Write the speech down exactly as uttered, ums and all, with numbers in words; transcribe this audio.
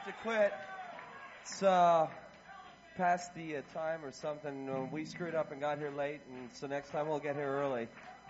have to quit. It's uh, past the uh, time or something. Uh, we screwed up and got here late, and so next time we'll get here early.